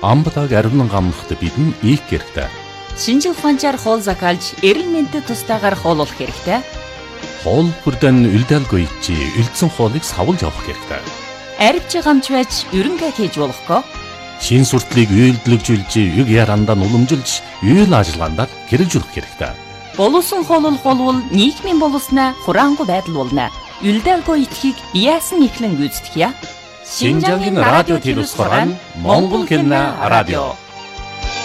Амбатаг аривнан гамнахад бидэн их хэрэгтэй. Шинжил ухаанчаар хоол закалж, эрүүл мэндэд тустаагаар хооллох хэрэгтэй. Хоол бүрдэн үлдээлгүй чи үлдсэн хоолыг савлж авах хэрэгтэй. Арвч гамч байж ерөнхий хийж болохгүй. Шин суртлыг үйлдэлжүүлж, юг ярандаа уламжилж, үйл ажиллагаанд хэрэгжүүлэх хэрэгтэй. Боловсон хооллох болвол нийгмийн боловснаа хураангуй байдал болно. Үлдээлгүй итгэхийг яасан ихлэн гүйцэтгэе. Шинжангийн радио телевизээр Монгол хэлний радио